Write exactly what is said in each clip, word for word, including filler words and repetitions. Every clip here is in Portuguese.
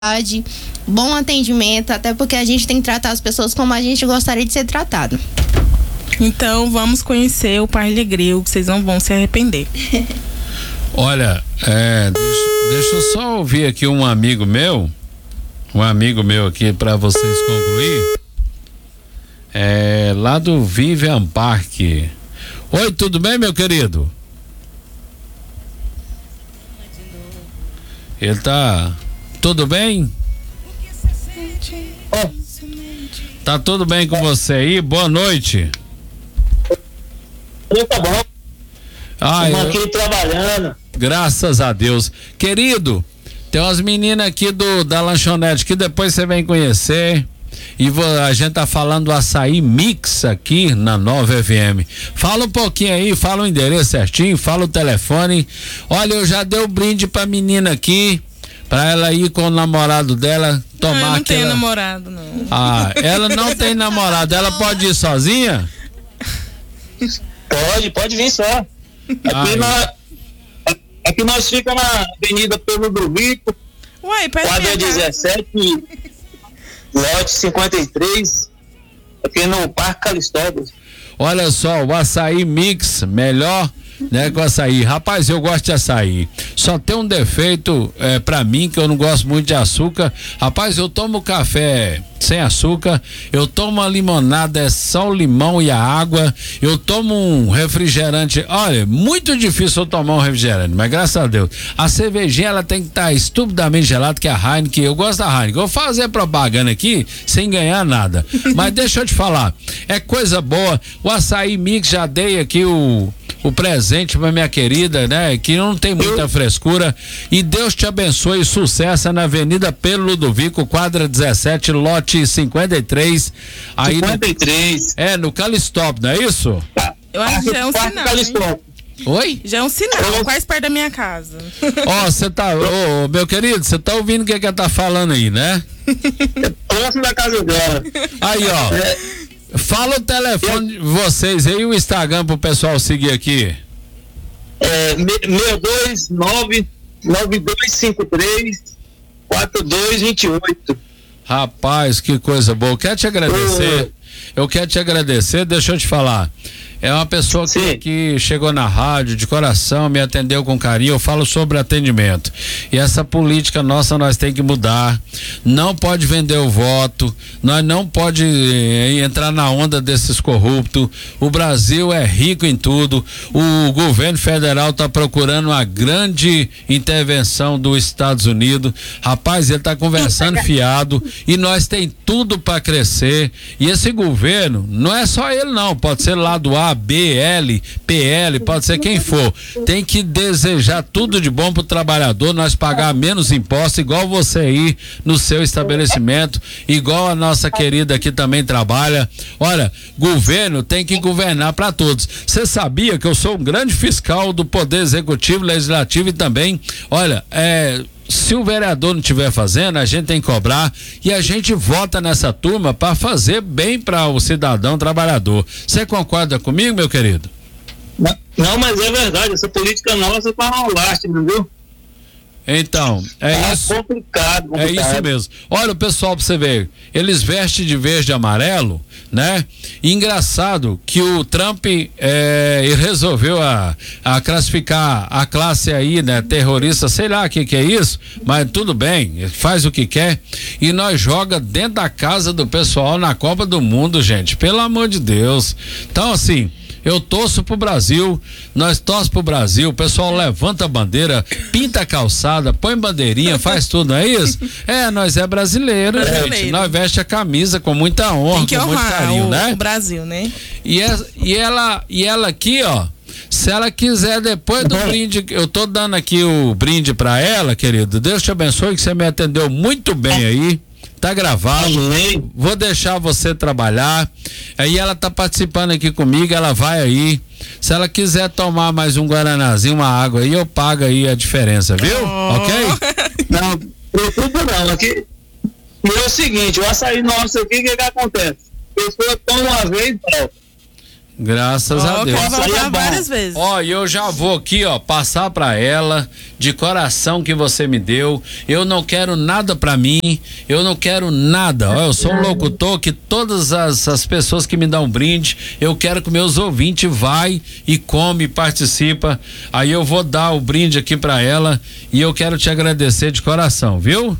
bom atendimento, até porque a gente tem que tratar as pessoas como a gente gostaria de ser tratado. Então vamos conhecer o Parle Grill, que vocês não vão se arrepender. Olha, é, deixa, deixa eu só ouvir aqui um amigo meu, um amigo meu aqui para vocês concluir, é, lá do Vivian Park. Oi, tudo bem, meu querido? Ele tá... Tudo bem? Oh. Tá tudo bem com você aí? Boa noite. Tá bom. Ah, Estamos eu... aqui trabalhando. Graças a Deus. Querido, tem umas meninas aqui do, da lanchonete que depois você vem conhecer. E a gente tá falando do açaí mix aqui na Nova F M. Fala um pouquinho aí, fala o endereço certinho, fala o telefone. Olha, eu já dei o brinde pra menina aqui, pra ela ir com o namorado dela tomar aquela... Não, eu não tenho namorado, não. Ah, ela não tem namorado, ela pode ir sozinha? Pode, pode vir só. Aqui, Ai. nós, aqui nós ficamos na Avenida Pedro do Vico, Uai, perto da quadra minha casa. dezessete, lote cinquenta e três, aqui no Parque Calistópolis. Olha só, o açaí mix, melhor, né, com açaí. Rapaz, eu gosto de açaí. Só tem um defeito é, pra mim, que eu não gosto muito de açúcar. Rapaz, eu tomo café sem açúcar, eu tomo uma limonada, é só o limão e a água, eu tomo um refrigerante. Olha, muito difícil eu tomar um refrigerante, mas graças a Deus. A cervejinha, ela tem que estar tá estupidamente gelada, que é a Heineken. Eu gosto da Heineken. Eu vou fazer propaganda aqui sem ganhar nada. Mas deixa eu te falar, é coisa boa. O açaí mix, já dei aqui o o presente pra minha querida, né? Que não tem muita frescura. E Deus te abençoe. Sucesso na Avenida Pedro Ludovico, quadra dezessete, lote cinquenta e três. Aí cinquenta e três. No, é, no Calistópolis, não é isso? Eu acho que já é um Parque sinal, Calistópolis. hein? Oi? Já é um sinal, quase perto da minha casa. Ó, você tá, ô, meu querido, você tá ouvindo o que que ela tá falando aí, né? Próximo da casa dela. Aí, ó. É, Fala o telefone de vocês aí, o Instagram pro pessoal seguir aqui. é seis dois nove, nove dois cinco três, quatro dois dois oito. Rapaz, que coisa boa. Eu quero te agradecer. Eu quero te agradecer, deixa eu te falar. É uma pessoa que, que chegou na rádio de coração, me atendeu com carinho. Eu falo sobre atendimento. E essa política nossa nós tem que mudar. Não pode vender o voto. Nós não pode eh, entrar na onda desses corruptos. O Brasil é rico em tudo. O governo federal está procurando uma grande intervenção dos Estados Unidos. Rapaz, ele está conversando fiado. E nós tem tudo para crescer. E esse governo, não é só ele não. Pode ser lá do A, B, L, P L, pode ser quem for. Tem que desejar tudo de bom pro trabalhador, nós pagar menos impostos, igual você aí no seu estabelecimento, igual a nossa querida aqui também trabalha. Olha, governo tem que governar para todos. Você sabia que eu sou um grande fiscal do Poder Executivo, Legislativo e também, olha, é... se o vereador não estiver fazendo, a gente tem que cobrar e a gente vota nessa turma para fazer bem para o cidadão trabalhador. Você concorda comigo, meu querido? Não, não, mas é verdade, essa política nossa tá uma lástima, viu? Então, é tá isso. Complicado, complicado. É isso mesmo. Olha o pessoal pra você ver, eles vestem de verde e amarelo, né? E engraçado que o Trump é, ele resolveu a, a classificar a classe aí, né? Terrorista, sei lá o que que é isso, mas tudo bem, faz o que quer. E nós joga dentro da casa do pessoal na Copa do Mundo, gente, pelo amor de Deus. Então, assim, eu torço pro Brasil, nós torcemos pro Brasil, o pessoal levanta a bandeira, pinta a calçada, põe bandeirinha, faz tudo, não é isso? É, nós é brasileiro, Brasileiro. gente, nós veste a camisa com muita honra, Tem que com muito honrar carinho, o, né? o Brasil, né? E, é, e, ela, e ela aqui, ó, se ela quiser depois do brinde, eu tô dando aqui o brinde pra ela, querido, Deus te abençoe, que você me atendeu muito bem aí. Tá gravado, vou deixar você trabalhar. Aí ela tá participando aqui comigo, ela vai aí. Se ela quiser tomar mais um guaranazinho, uma água aí, eu pago aí a diferença, viu? Oh. Ok? Não, preocupa não, aqui. E é o seguinte, o açaí nosso aqui, o que que acontece? A pessoa toma uma vez, volta. Graças oh, a Deus. Quero voltar várias vezes. Ó, e eu já vou aqui, ó, passar pra ela de coração que você me deu. Eu não quero nada pra mim, eu não quero nada. Ó, eu sou um locutor que todas as, as pessoas que me dão um brinde, eu quero que meus ouvintes vai e come, participa. Aí eu vou dar o brinde aqui pra ela e eu quero te agradecer de coração, viu?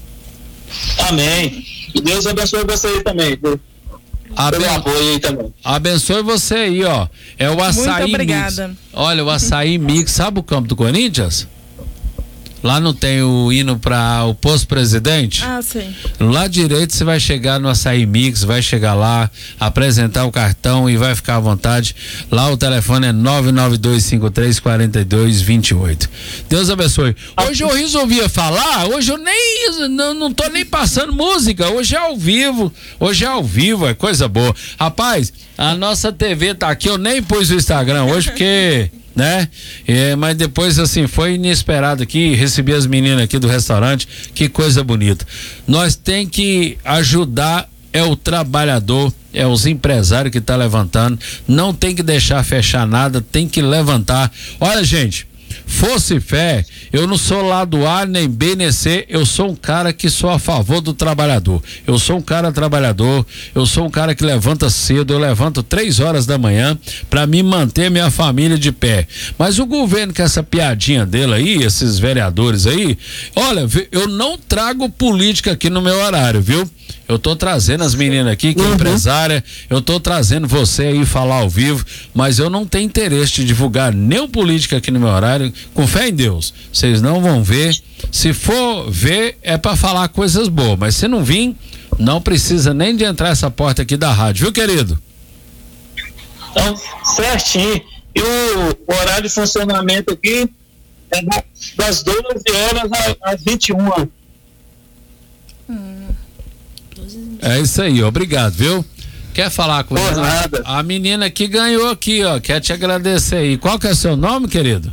Amém. Que Deus abençoe você aí também, viu? Aben... apoio aí também. Abençoe você aí, ó. É o açaí Muito obrigada. mix. Olha, o açaí mix, sabe o campo do Corinthians? Lá não tem o hino para o posto presidente? Ah, sim. Lá direito você vai chegar no açaí mix, vai chegar lá, apresentar o cartão e vai ficar à vontade. Lá o telefone é nove nove dois cinco três quatro dois dois oito. Deus abençoe. Hoje eu resolvi falar, hoje eu nem, não, não tô nem passando música, hoje é ao vivo, hoje é ao vivo, é coisa boa. Rapaz, a nossa T V tá aqui, eu nem pus o Instagram hoje porque... né? É, mas depois assim foi inesperado aqui, recebi as meninas aqui do restaurante, que coisa bonita. Nós tem que ajudar é o trabalhador, é os empresários que tá levantando, não tem que deixar fechar nada, tem que levantar. Olha, gente, fosse fé, eu não sou lado A, nem B, nem C, eu sou um cara que sou a favor do trabalhador. Eu sou um cara trabalhador, eu sou um cara que levanta cedo, eu levanto três horas da manhã para me manter minha família de pé. Mas o governo com essa piadinha dele aí, esses vereadores aí, olha, eu não trago política aqui no meu horário, viu? Eu tô trazendo as meninas aqui, que é empresária, eu tô trazendo você aí falar ao vivo, mas eu não tenho interesse de divulgar nem política aqui no meu horário, com fé em Deus. Vocês não vão ver, se for ver é para falar coisas boas, mas se não vir, não precisa nem de entrar essa porta aqui da rádio, viu, querido? Então, certinho. E o horário de funcionamento aqui é das doze horas às vinte e uma. Hum. É isso aí, obrigado, viu? Quer falar com Por ela? nada. A menina que ganhou aqui, ó, quer te agradecer aí. Qual que é o seu nome, querido?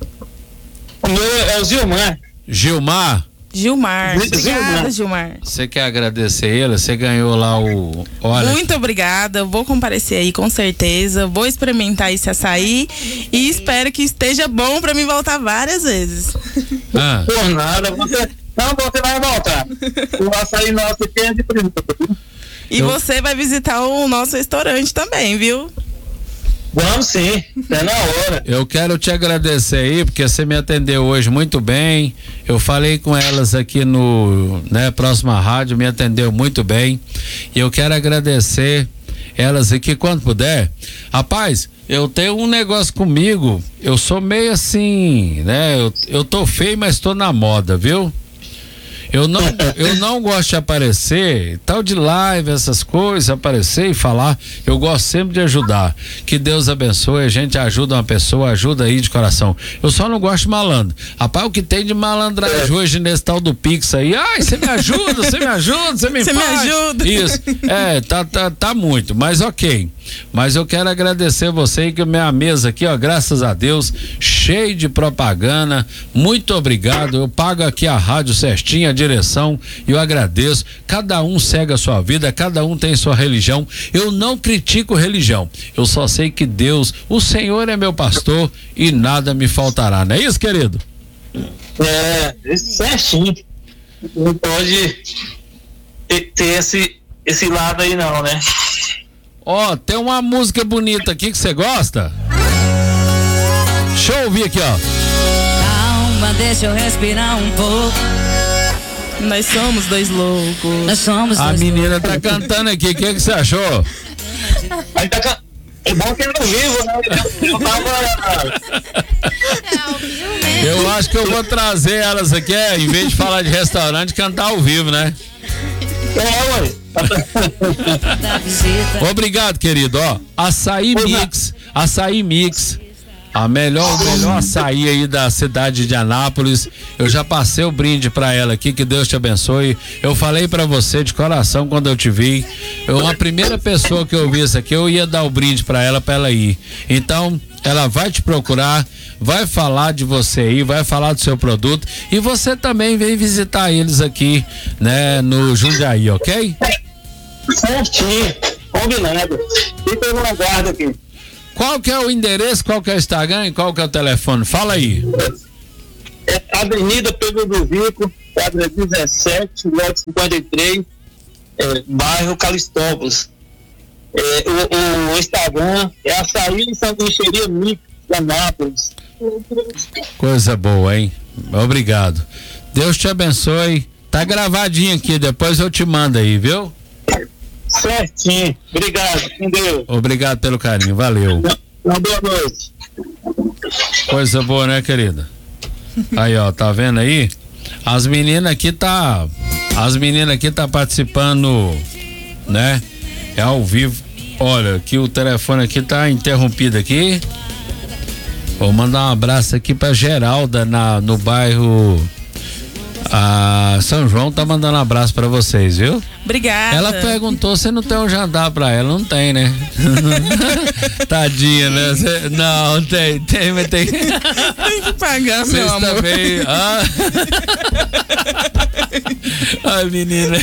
O meu é o Gilmar. Gilmar? Gilmar. Gilmar. Obrigada, Gilmar. Você quer agradecer ele? Você ganhou lá o... Olha, Muito obrigada, vou comparecer aí com certeza, vou experimentar esse açaí e espero que esteja bom pra mim voltar várias vezes. ah, Por nada. Você, não, você vai voltar. O açaí nosso aqui é de primeira. E Eu- você vai visitar o nosso restaurante também, viu? Vamos sim, é na hora. eu quero te agradecer aí, porque você me atendeu hoje muito bem. Eu falei com elas aqui no, né, próxima rádio, me atendeu muito bem. E eu quero agradecer elas aqui quando puder. Rapaz, eu tenho um negócio comigo, eu sou meio assim, né? Eu, eu tô feio, mas tô na moda, viu? Eu não, eu não gosto de aparecer, tal de live, essas coisas, aparecer e falar. Eu gosto sempre de ajudar. Que Deus abençoe, a gente ajuda uma pessoa, ajuda aí de coração. Eu só não gosto de malandro. Rapaz, o que tem de malandragem hoje nesse tal do Pix aí? Ai, você me ajuda, você me ajuda, você me Você me faz. ajuda. Isso, é, tá, tá, tá muito, mas ok. Mas eu quero agradecer você que a minha mesa aqui, ó, graças a Deus, cheio de propaganda. Muito obrigado. Eu pago aqui a rádio certinho, a direção, e eu agradeço. Cada um segue a sua vida, cada um tem sua religião. Eu não critico religião. Eu só sei que Deus, o Senhor é meu pastor e nada me faltará. Não é isso, querido? É, isso certinho. Não pode ter, ter esse, esse lado aí não, né? Ó, oh, tem uma música bonita aqui que você gosta? Deixa eu ouvir aqui, ó. Calma, deixa eu respirar um pouco. Nós somos dois loucos. Nós somos A dois menina tá cantando aqui, o que que você achou? Aí tá, ca- é bom que ele não vivo, né? Eu tava. É ao vivo mesmo. Eu acho que eu vou trazer elas aqui, é, em vez de falar de restaurante, cantar ao vivo, né? É, ué. da visita. Obrigado, querido, ó, açaí mix, açaí mix, a melhor, o melhor açaí aí da cidade de Anápolis. Eu já passei o brinde pra ela aqui, que Deus te abençoe. Eu falei pra você de coração quando eu te vi, eu, a primeira pessoa que eu vi isso aqui, eu ia dar o brinde pra ela, pra ela ir. Então, ela vai te procurar, vai falar de você aí, vai falar do seu produto, e você também vem visitar eles aqui, né, no Jundiaí, ok? Certinho, combinado. Fica no aguardo aqui. Qual que é o endereço, qual que é o Instagram e qual que é o telefone? Fala aí. É Avenida Pedro do Vico, quadra dezessete, lote cinquenta e três, é, bairro Calistópolis. É, o, o Instagram é Açaí Sanduicheria Mix, Anápolis. Coisa boa, hein? Obrigado. Deus te abençoe. Tá gravadinho aqui, depois eu te mando aí, viu? Certinho. Obrigado, com Deus. Obrigado pelo carinho, valeu. Uma boa noite. Coisa boa, né, querida? Aí, ó, tá vendo aí? As meninas aqui tá, as meninas aqui tá participando, né? É ao vivo. Olha, que o telefone aqui tá interrompido aqui. Vou mandar um abraço aqui pra Geralda na, no bairro a São João, tá mandando um abraço pra vocês, viu? Obrigada. Ela perguntou se não tem um jantar pra ela. Não tem, né? Tadinha, né? Cê, não, tem, tem, mas tem. Tem que pagar, meu amor. Também. Ah. Ai, menina.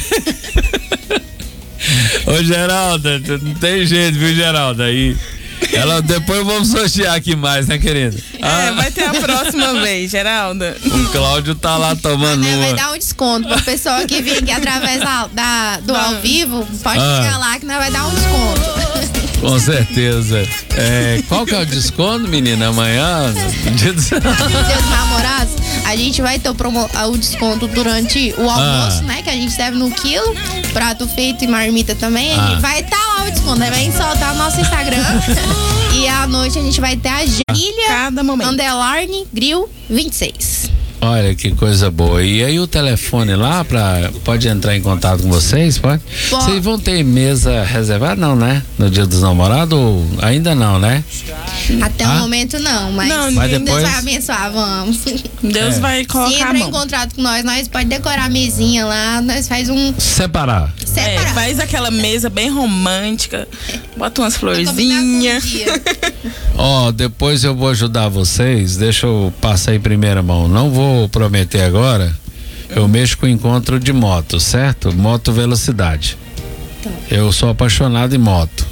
Ô, Geralda, não tem jeito, viu, Geralda? Aí. Ela, depois vamos sortear aqui mais, né, querida? Ah. É, vai ter a próxima vez, Geralda. O Cláudio tá lá tomando uma. Vai dar um desconto pra pessoa que vem aqui através da, da- do ao vivo. Pode Ah. chegar lá que nós vai dar um desconto. Com certeza. É, qual que é o desconto, menina? Amanhã? Dia dos... Dia dos Namorados, a gente vai ter o, promo- o desconto durante o almoço, Ah. né? Que a gente serve no quilo, prato feito e marmita também. Ah. Vai estar lá o desconto, né? Vai soltar o nosso Instagram. E à noite a gente vai ter a Gília Cada momento. Underline Grill vinte e seis. Olha que coisa boa. E aí o telefone lá pra, pode entrar em contato com vocês? Pode? Pode. Vocês vão ter mesa reservada? Não, né? No dia dos namorados? Ou ainda não, né? Até Ah? o momento não, mas, Não, mas Deus depois- vai abençoar, vamos. Deus É. vai Se colocar a entrar em mão. contato com nós, nós pode decorar a mesinha lá, nós faz um Separar. É, separado. faz aquela mesa bem romântica, bota umas Pra combinar com o florzinhas. dia. Ó, depois eu vou ajudar vocês. Deixa eu passar em primeira mão. Não vou prometer agora. Eu mexo com encontro de moto, certo? Moto velocidade. Eu sou apaixonado em moto.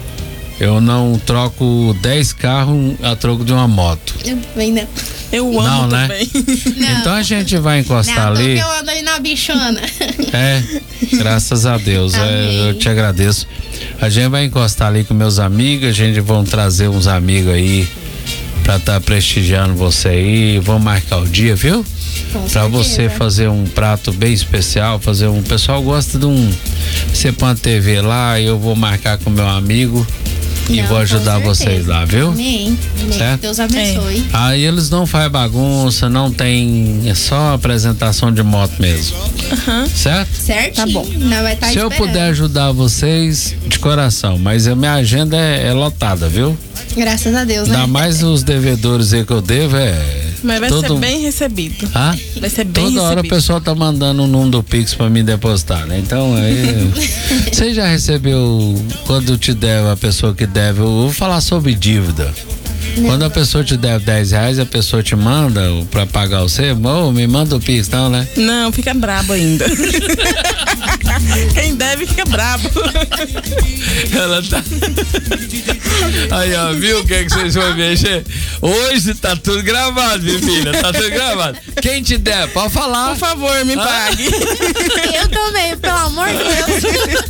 Eu não troco dez carros a troco de uma moto. Eu ainda. Eu amo Não, né? também. Não. Então a gente vai encostar Não, ali. eu ando ali na bichona. É, graças a Deus, é, Amém. eu te agradeço. A gente vai encostar ali com meus amigos, a gente vai trazer uns amigos aí pra estar prestigiando você aí. Vamos marcar o dia, viu? Com Pra certeza. você fazer um prato bem especial, fazer um. O pessoal gosta de um. Você põe a T V lá, eu vou marcar com meu amigo e Não, vou com ajudar certeza. vocês lá, viu? Amém. Amém. Certo? Deus abençoe. Aí eles não fazem bagunça, não tem. É só apresentação de moto mesmo. Certo? Certinho. Tá bom. Não vai estar Se eu esperando. puder ajudar vocês, de coração, mas a minha agenda é, é lotada, viu? Graças a Deus, né? Ainda mais os devedores aí que eu devo, é. Mas vai todo... ser bem recebido. Ah? Vai ser bem Toda hora o recebido. pessoal tá mandando o número do Pix pra mim depositar, né? Então aí. Você já recebeu, quando te deve, a pessoa que deve, eu vou falar sobre dívida. Quando a pessoa te deve dez reais, a pessoa te manda pra pagar você, ô, me manda o Pix, não, né? Não, fica brabo ainda. Quem deve fica brabo. Ela tá. Aí, ó, viu o que, é que vocês vão mexer? Hoje tá tudo gravado, minha filha, tá tudo gravado. Quem te der, pode falar. Por favor, me pague. Eu também, pelo amor de Deus.